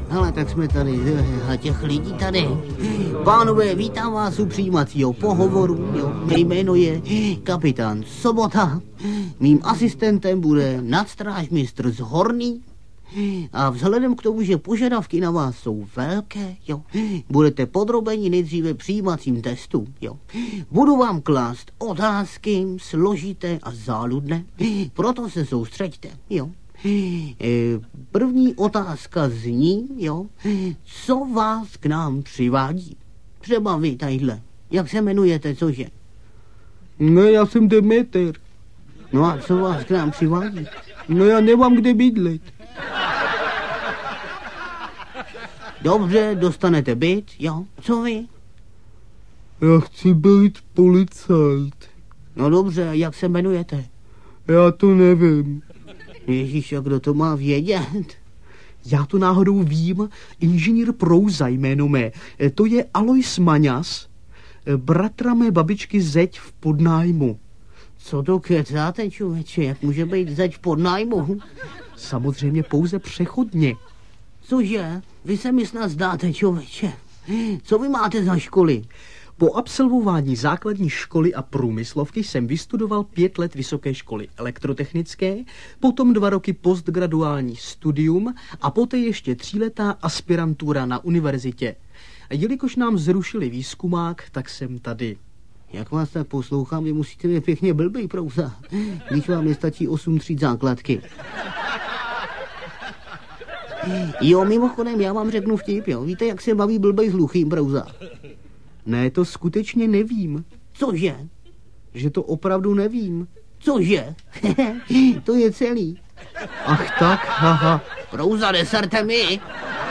Hele, tak jsme tady, těch lidí tady. Pánové, vítám vás u přijímacího pohovoru, jo. Mé jméno je kapitán Sobota. Mým asistentem bude nadstrážmistr z Horný. A vzhledem k tomu, že požadavky na vás jsou velké, jo, budete podrobeni nejdříve přijímacím testům, jo. Budu vám klást otázky složité a záludné, proto se soustřeďte, jo. První otázka zní, jo, co vás k nám přivádí? Třeba vy tadyhle. Jak se jmenujete, cože? No, já jsem Demeter. No a co vás k nám přivádí? No, já nemám kde bydlet. Dobře, dostanete byt, jo. Co vy? Já chci být policajt. No dobře, jak se jmenujete? Já to nevím. Ježíš, a kdo to má vědět? Já to náhodou vím, inženýr Prouza jméno mé. To je Alois Maňas, bratra mé babičky Zeď v podnájmu. Co to kecáte, člověče? Jak může být Zeď v podnájmu? Samozřejmě pouze přechodně. Cože? Vy se mi snad zdáte, člověče. Co vy máte za školy? Po absolvování základní školy a průmyslovky jsem vystudoval 5 let vysoké školy elektrotechnické, potom 2 roky postgraduální studium a poté ještě 3letá aspirantura na univerzitě. Jelikož nám zrušili výzkumák, tak jsem tady. Jak vás tak poslouchám, vy musíte být pěkně blbý, Prouza, když vám nestačí 8 tříd základky. Jo, mimochodem, já vám řeknu vtip, jo. Víte, jak se baví blbej s hluchým, Prouza? Ne, to skutečně nevím. Cože? Že to opravdu nevím. Cože? To je celý. Ach tak, haha. Prouza, neserte mi.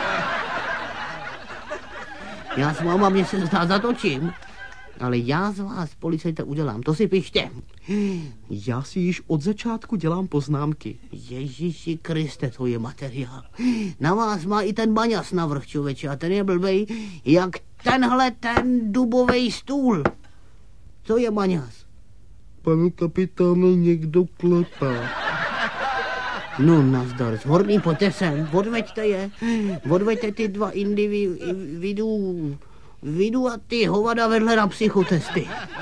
Já s váma, mě se zdá, zatočím. Ale já z vás, policajta, udělám, to si pište. Já si již od začátku dělám poznámky. Ježíši Kriste, to je materiál. Na vás má i ten Maňas navrch, člověče, a ten je blbej, jak tenhle ten dubovej stůl. Co je Maňas? Pane kapitáne, někdo klepá. No, nazdar, Horný, pojďte sem, odveďte je. Odveďte ty 2 individů a ty hovada vedle na psychotesty.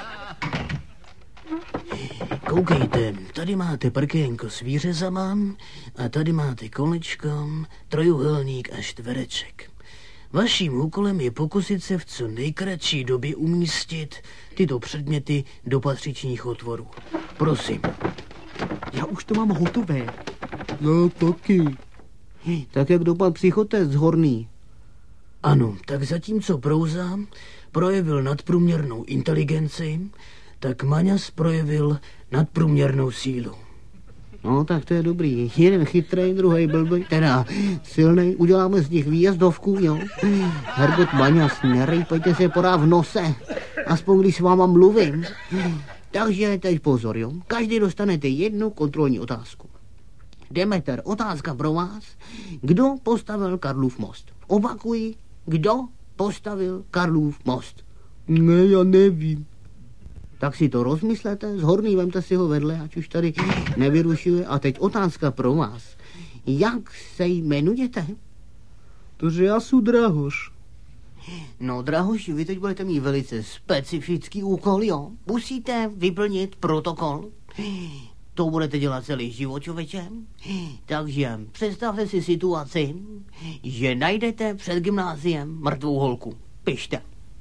Koukejte, tady máte prkénko s výřezama a tady máte kolečko, trojuhelník a čtvereček. Vaším úkolem je pokusit se v co nejkratší době umístit tyto předměty do patřičních otvorů. Prosím. Já už to mám hotové. No, taky. Tak jak dopadl psychotest Horný? Ano, tak zatímco Prouza projevil nadprůměrnou inteligenci, tak Maňas projevil nadprůměrnou sílu. No, tak to je dobrý. Jeden chytrej, druhý blbý, teda silnej. Uděláme z nich výjezdovku, jo. Hergot Maňas, nerejpejte se porá v nose, aspoň když s váma mluvím. Takže teď pozor, jo. Každý dostanete 1 kontrolní otázku. Demeter, otázka pro vás. Kdo postavil Karlův most? Opakuji, kdo postavil Karlův most? Ne, já nevím. Tak si to rozmyslete, z Horný vemte si ho vedle, ať už tady nevyrušuje. A teď otázka pro vás. Jak se jmenujete? Tože já jsem Drahoš. No, Drahoši, vy teď budete mít velice specifický úkol, jo. Musíte vyplnit protokol. To budete dělat celý život, člověče. Takže představte si situaci, že najdete před gymnáziem mrtvou holku. Pište.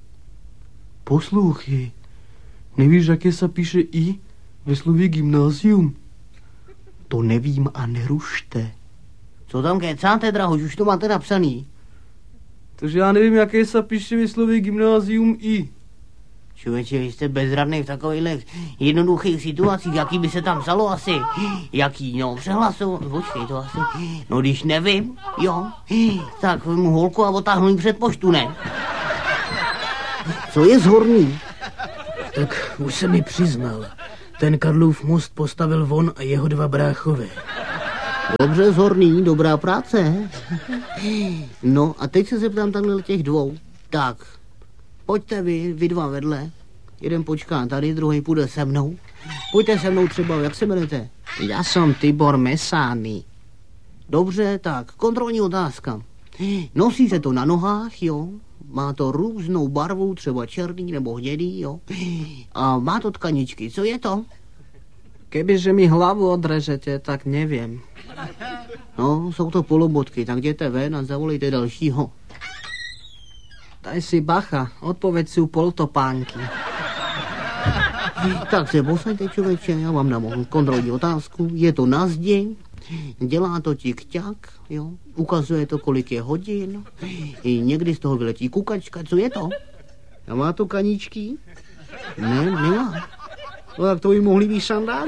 Poslouchej, nevíš, jaké se píše I ve slově gymnázium? To nevím a nerušte. Co tam kecáte, Drahoš, už to máte napsaný. Takže já nevím, jaké se píše ve slově gymnázium I. Člověče, vy jste bezradný v takových jednoduchých situacích, jaký by se tam psalo asi. Jaký, no, přehlasou, počkej to asi. No, když nevím, jo, tak vemu holku a otáhnu ji před poštu, ne? Co je z Horný? Tak už se mi přiznal. Ten Karlův most postavil on a jeho 2 bráchové. Dobře, z Horný, dobrá práce. No a teď se zeptám takhle těch 2. Tak, pojďte vy 2 vedle. Jeden počká tady, druhý půjde se mnou. Pojďte se mnou třeba, jak se jmenujete? Já jsem Tibor Mesány. Dobře, tak, kontrolní otázka. Nosí se to na nohách, jo. Má to různou barvu, třeba černý nebo hnědý, jo. A má to tkaničky. Co je to? Kebyže mi hlavu odrežete, tak nevím. No, jsou to polobotky, tak jděte ven a zavolejte dalšího. Daj si bacha, odpověď sú poltopánky. Tak se posaďte, člověče, já vám dám kontrolní otázku. Je to na zdi, dělá to tik-ťak, jo. Ukazuje to, kolik je hodin. I někdy z toho vyletí kukačka. Co je to? A má to kaníčky? Ne, nemá. No tak to by mohly být sandály.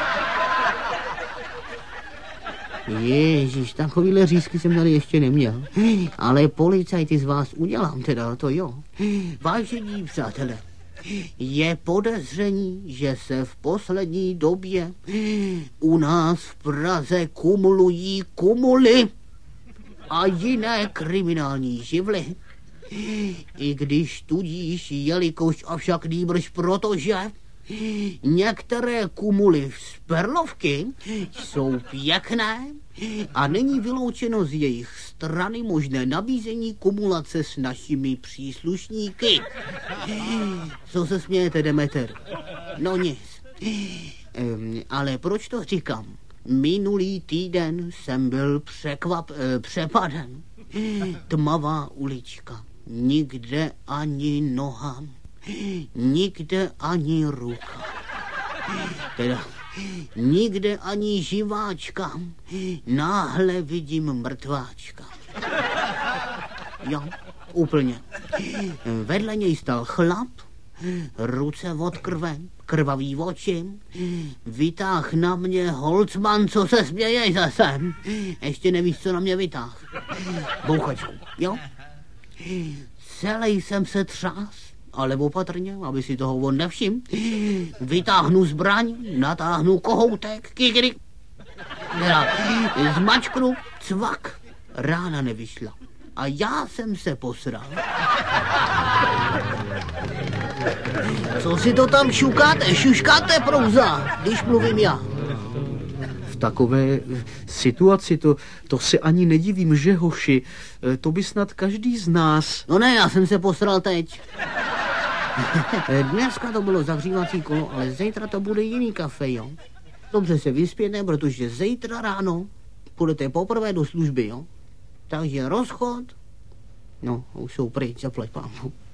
Ježíš, takovýhle řízky jsem tady ještě neměl. Ale policajty z vás udělám teda, to jo. Vážení přátelé, je podezření, že se v poslední době u nás v Praze kumulují kumuly a jiné kriminální živly. I když tudíž, jelikož avšak nýbrž protože některé kumuly z perlovky jsou pěkné a není vyloučeno z jejich strany možné nabízení kumulace s našimi příslušníky. Co se smějete, Demeter? No nic. Ale proč to říkám? Minulý týden jsem byl přepaden. Tmavá ulička. Nikde ani noha. Nikde ani ruka. Teda nikde ani živáčka. Náhle vidím mrtváčka. Jo, úplně. Vedle něj stal chlap, ruce od krve, krvavý oči, vytáh na mě Holcman, co se směješ zase. Ještě nevíš, co na mě vytáh. Bouchačku, jo? Celý jsem se třás, ale opatrně, aby si toho on nevšim. Vytáhnu zbraň, natáhnu kohoutek, kikry. Zmačknu, cvak, rána nevyšla. A já jsem se posral. Co si to tam šuškáte, Prouza, když mluvím já? V takové situaci to se ani nedivím, že hoši, to by snad každý z nás. No ne, já jsem se posral teď. Dneska to bylo zahřívací kolo, ale zítra to bude jiný kafe, jo? Dobře se vyspěte, protože zítra ráno půjdete poprvé do služby, jo? Takže rozchod, no, už jsou pryč, zaplať pánu.